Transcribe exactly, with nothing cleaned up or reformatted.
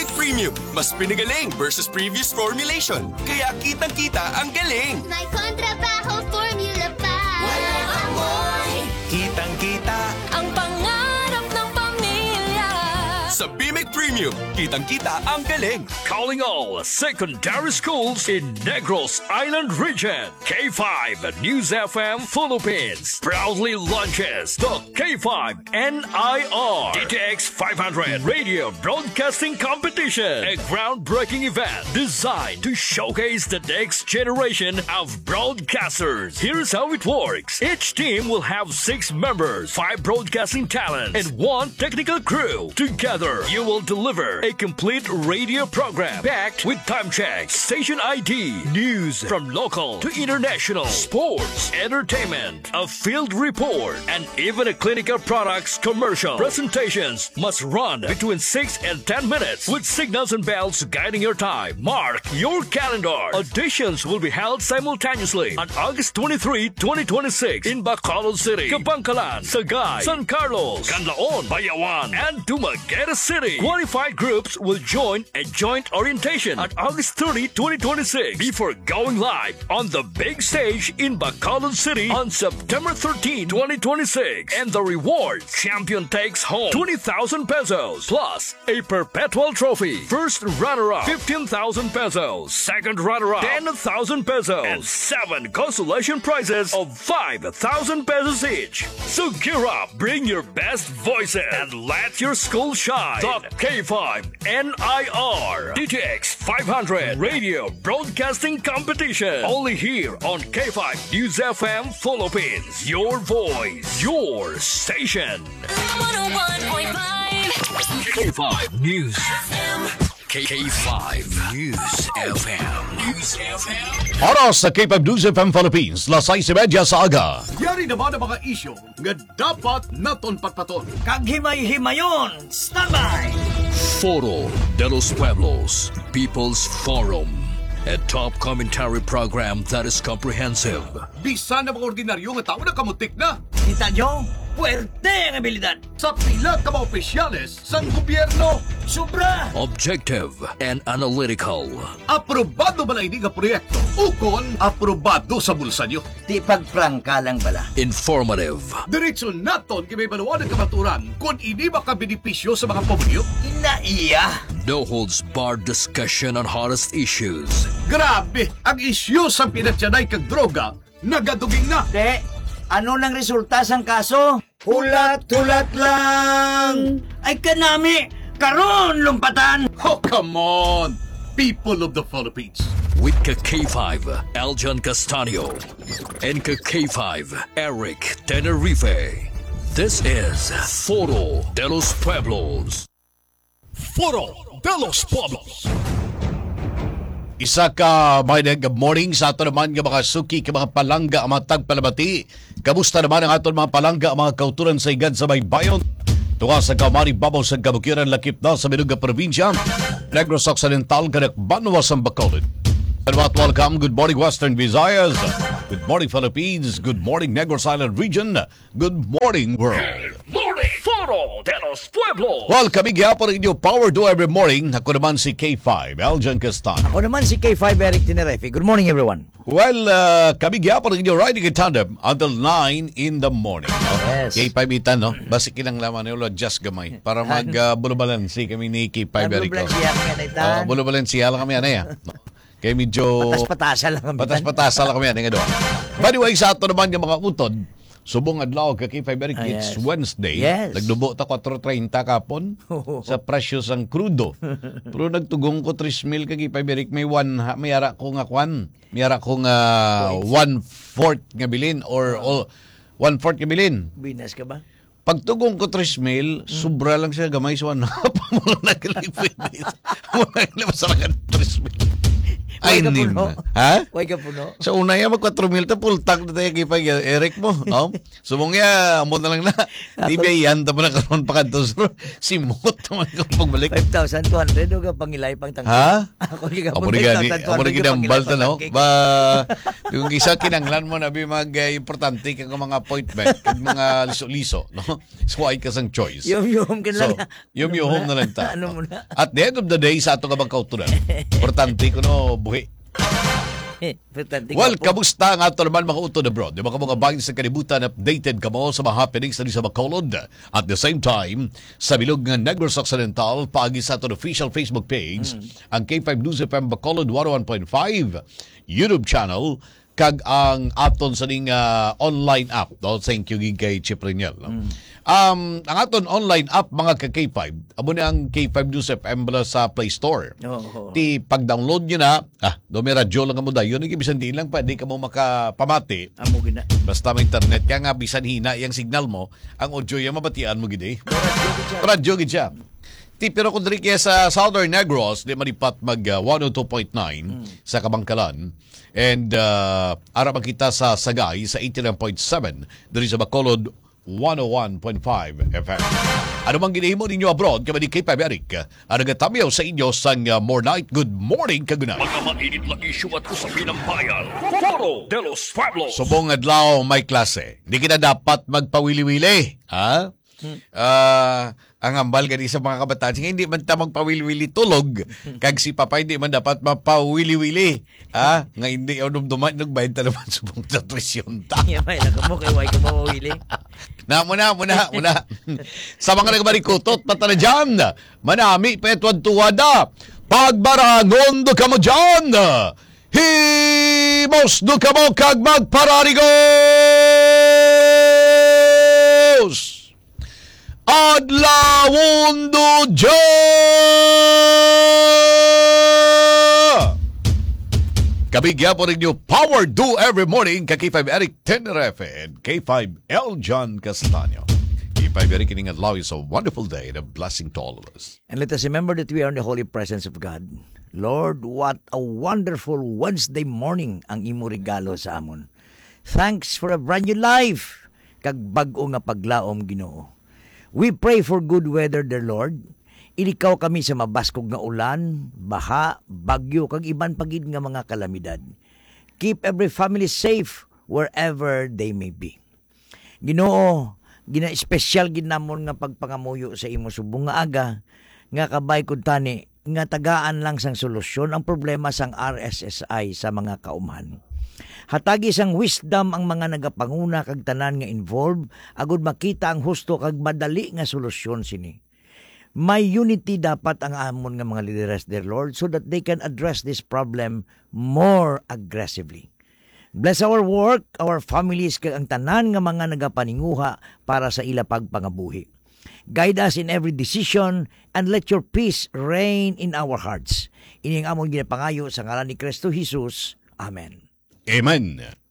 Bimig Premium, mas pinagaling versus previous formulation. Kaya kitang-kita ang galing. May kontrabaho formula pa. Walang amoy. Kitang-kita Ang pangarap ng pamilya. sa Bimig Premium. Kitang-kita ang galing. Calling all secondary schools in Negros Island region. K five News F M Philippines proudly launches the K five N I R D T X five hundred Radio Broadcasting Competition, a groundbreaking event designed to showcase the next generation of broadcasters. Here's how it works. Each team will have six members, five broadcasting talents, and one technical crew. Together, you will deliver a complete radio program packed with time checks, station I D, news from local to international, sports, entertainment, a field report, and even a clinical products commercial. Presentations must run between six and ten minutes with signals and bells guiding your time. Mark your calendar. Auditions will be held simultaneously on August twenty-third, twenty twenty-six in Bacolod City, Kabangkalan, Sagay, San Carlos, Canlaon, Bayawan, and Dumaguete City. Qualified groups will join a joint orientation on August thirtieth, twenty twenty-six before going live on the big stage in Bacolod City on September thirteenth, twenty twenty-six. And the reward, champion takes home twenty thousand pesos plus a perpetual trophy. First runner-up, fifteen thousand pesos. Second runner-up, ten thousand pesos. And seven consolation prizes of five thousand pesos each. So gear up, bring your best voices, and let your school shine. The K five N I R D T X five hundred Radio Broadcasting Competition. Only here on K five News F M Philippines. Your voice, your station. one oh one point five K five News. F M. K five News F M. News F M. Oras sa K five News F M Philippines, lasay si Medya sa aga. Yari naman ang mga isyo nga dapat naton patpaton. Kaghimay-himayon! Standby! Foro de los Pueblos, People's Forum, a top commentary program that is comprehensive. Bisan na mga ordinaryo nga tao na kamutik na. Kita nyo? Puerte ang abilidad! Sa pila ka mga opisyales sang gobyerno. Sobra! Objective and analytical. Aprobado ba na ini nga proyekto? Ukon, aprobado sa bulsa nyo. Di pagprangka lang bala. Informative. Diretso naton kay may baluan ng kamaturan kung ini makabenepisyo sa mga pamilyo. Inaiya! No holds barred discussion on hottest issues. Grabe, ang isyu sa pinatyanay kag droga, nagaduging na. De, ano lang resulta sang kaso? Hulat-hulat lang! Ay kanami! Karon lumpatan! Oh, come on! People of the Philippines. With K five, Aljan Castanio. And K five, Eric Tenerife. This is Foro de los Pueblos. Foro de los Pueblos. Isa ka may good morning sa ato naman nga mga suki ka mga palangga ang mga tagpalabati. Kamusta naman ang aton mga palangga ang mga kauturan sa igad sa may bayon? Tunga sa Kamari Babaw sa Kabukiran lakip na sa Minuga Provincia, Negros Occidental, Kanak Banwa sa Bacolod. And what welcome, good morning Western Visayas, good morning Philippines, good morning Negros Island region, good morning world. Morning Foro de los Pueblos. Well, kami gihapon ang inyo Power Do every morning. Ako naman si K five, Aljan Castano. Ako naman si K five Eric Tenerife. Good morning everyone. Well, uh, kami gihapon ang inyo riding in tandem until nine in the morning. Yes. K five itan, no? Basi kinang laman nyo, just gamay. Para mag-bulubalansi uh, kami ni K five Eric. Uh, bulubalansi lang kami, ano ya? Kaya medyo... Patas-patasa lang kami. Patas-patasa lang kami, ano nga doon. By the way, sa ato naman yung mga utod, subong adlaw ka K five Eric, Ah, it's yes. Wednesday. Yes. Nagdubo ta four thirty kapon sa presyo sang crudo. Pero nagtugong ko three mil ka K five Eric, may one, may ara ko nga kwan. May ara ko nga one-fourth nga bilin or oh, one-fourth nga bilin. Binas ka ba? Pagtugong ko three mil, sobra lang siya gamay sa one half. Mula naglipid. Mula naglipid sa mga three mil. Ay, Huwag ka nim. puno. Ha? Huwag ka puno. Sa una yan, mag four mil ta full tank na tayo kay pag Eric mo. No? Sumong ya, amo na lang na. Di ba yan, tamo na karoon pa kanto. Simot naman ka pagbalik. five thousand two hundred o ka pangilay pang tangke. Ha? Ako rin ka Amo rin gani, amo rin gani ang balta, no? Ba? Ba, yung isa kinanglan mo na bi mag uh, importante kang mga appointment, kag mga liso-liso, no? So, ay kasang choice. Yum-yum ka So, lang. yum-yum na lang ta. Ano mo na? At the end of the day, sa ato ka bang kautunan, importante ko no, buhi. Importante Well, ka po. kamusta nga ito naman mga utod abroad? Di ba ka mga bayan sa kalibutan, updated ka mo sa mga happenings na sa Bacolod? At the same time, sa bilog ng Negros Occidental, paagi sa ato official Facebook page, ang K five News F M Bacolod one oh one point five YouTube channel, kag ang aton sa ning uh, online app. No? Thank you gig kay Chip Reniel. No? Um, ang aton online app mga ka K five, amo ni ang K five News F M bala sa Play Store. Oo. Ti pag-download nyo na, ah, do may radyo lang mo dayon, yung bisan di lang pa, di ka mo makapamati. Amo gina. Basta may internet ka nga, bisan hina yung signal mo, ang audio yung mabatian mo gid eh. Radyo gid siya. Ti pero kung diri kaya sa Southern Negros, di maripat mag uh, one oh two point nine sa Kabangkalan. And uh, ara makita sa Sagay sa eighty-nine point seven diri sa Bacolod one oh one point five F M. Ano mang ginahimo ninyo abroad, kami ni K five Eric, ang nagatamiyaw sa inyo sang uh, more night. Good morning, kagunay. Mga mainit na issue at usapin ng bayan. Foro de los Pueblos. Subong adlaw may klase. Di kita dapat magpawili-wili. Ha? Ah, ang hambal gani sa mga kabataan, sige, hindi man ta magpawili-wili tulog. Kag si Papa hindi man dapat mapawili-wili. Ha? Nga hindi o dumduman nagbayad ta naman subong sa tuition ta. Yan may lang mo kay way ka mawili. Na muna, muna, muna. Sa mga nagbarikutot, patala dyan. Manami, petwad tuwada. Pagbarangon do ka mo dyan. Himos do ka mo kag magpararigos. Adlawon do dyan. Kabigyan po rin nyo Power Do every morning ka K five Eric Tenerife and K five L John Castaño. K five Eric kining adlaw is a wonderful day and a blessing to all of us. And let us remember that we are in the holy presence of God. Lord, what a wonderful Wednesday morning ang imo regalo sa amon. Thanks for a brand new life, kag bag-o nga paglaom Ginoo. We pray for good weather, dear Lord. Ilikaw kami sa mabaskog nga ulan, baha, bagyo, kag iban pagid nga mga kalamidad. Keep every family safe wherever they may be. Ginoo, gina espesyal ginamon nga pagpangamuyo sa imo subong nga aga, nga kabay kud tani nga tagaan lang sang solusyon ang problema sang R S S I sa mga kaumhan. Hatagi sang wisdom ang mga nagapanguna kag tanan nga involved agud makita ang husto kag madali nga solusyon sini. May unity dapat ang amon nga mga leaders, dear Lord, so that they can address this problem more aggressively. Bless our work, our families, kag ang tanan nga mga nagapaninguha para sa ila pagpangabuhi. Guide us in every decision and let your peace reign in our hearts. Ining amon ginapangayo sa ngalan ni Kristo Jesus. Amen. Amen.